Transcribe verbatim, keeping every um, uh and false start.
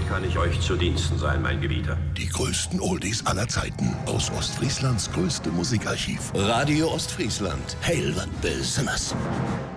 kann ich euch zu Diensten sein, mein Gebieter? Die größten Oldies aller Zeiten aus Ostfrieslands größte Musikarchiv. Radio Ostfriesland. Heil wat besonders.